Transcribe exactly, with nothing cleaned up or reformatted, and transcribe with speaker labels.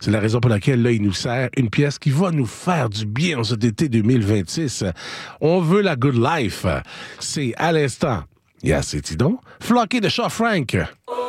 Speaker 1: C'est la raison pour laquelle, là, il nous sert une pièce qui va nous faire du bien en cet été deux mille vingt-six. On veut la good life. C'est à l'instant. Yes, c'est Tidon. Floqué de Shaw Frank.